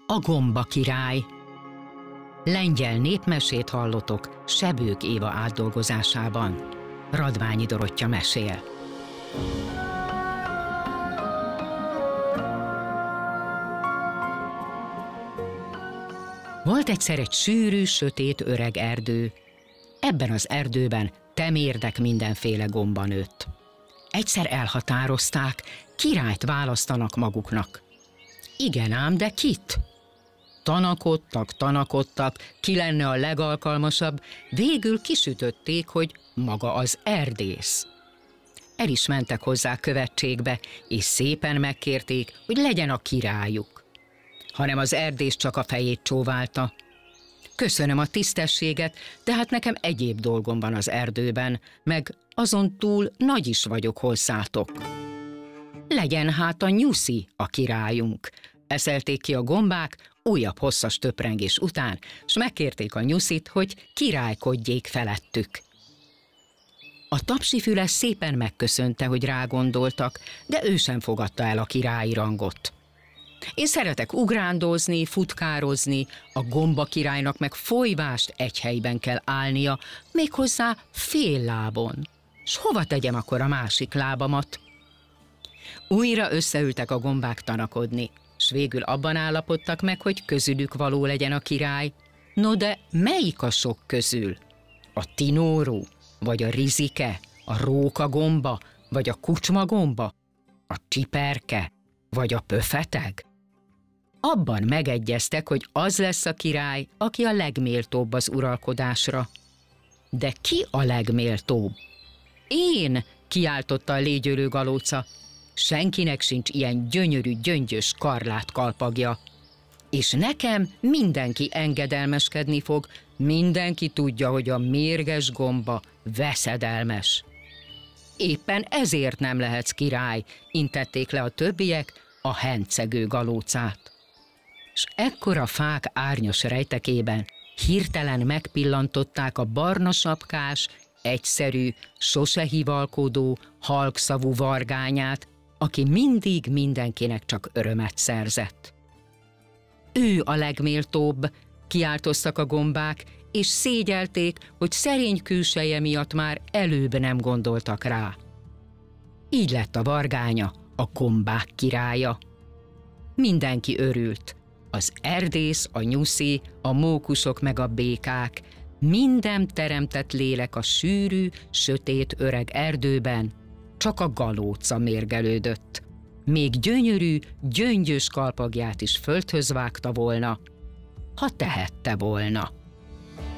A gomba király. Lengyel népmesét hallotok Sebők Éva átdolgozásában. Radványi Dorottya mesél. Volt egyszer egy sűrű, sötét öreg erdő. Ebben az erdőben temérdek mindenféle gomba nőtt. Egyszer elhatározták, királyt választanak maguknak. Igen ám, de kit? Tanakodtak, ki lenne a legalkalmasabb, végül kisütötték, hogy maga az erdész. El is mentek hozzá követségbe, és szépen megkérték, hogy legyen a királyuk. Hanem az erdész csak a fejét csóválta. Köszönöm a tisztességet, de hát nekem egyéb dolgom van az erdőben, meg azon túl nagy is vagyok hozzátok. Legyen hát a nyuszi a királyunk. Eszelték ki a gombák újabb hosszas töprengés után, s megkérték a nyuszit, hogy királykodjék felettük. A tapsifüles szépen megköszönte, hogy rágondoltak, de ő sem fogadta el a királyi rangot. Én szeretek ugrándozni, futkározni, a gomba királynak meg folyvást egy helyben kell állnia, méghozzá fél lábon. S hova tegyem akkor a másik lábamat? Újra összeültek a gombák tanakodni, s végül abban állapodtak meg, hogy közülük való legyen a király. No de melyik a sok közül? A tinóró, vagy a rizike, a rókagomba, vagy a kucsmagomba, a csiperke, vagy a pöfeteg? Abban megegyeztek, hogy az lesz a király, aki a legméltóbb az uralkodásra. De ki a legméltóbb? Én, kiáltotta a légyölő galóca. Senkinek sincs ilyen gyönyörű, gyöngyös karlát kalpagja. És nekem mindenki engedelmeskedni fog, mindenki tudja, hogy a mérges gomba veszedelmes. Éppen ezért nem lehetsz király, intették le a többiek a hencegő galócát. S ekkor a fák árnyas rejtekében hirtelen megpillantották a barna sapkás, egyszerű, sose hivalkodó, halkszavú vargányát, aki mindig mindenkinek csak örömet szerzett. Ő a legméltóbb, kiáltoztak a gombák, és szégyelték, hogy szerény külseje miatt már előbb nem gondoltak rá. Így lett a vargánya a gombák királya. Mindenki örült. Az erdész, a nyuszi, a mókusok meg a békák, minden teremtett lélek a sűrű, sötét öreg erdőben, csak a galóca mérgelődött. Még gyönyörű, gyöngyös kalpagját is földhöz vágta volna, ha tehette volna.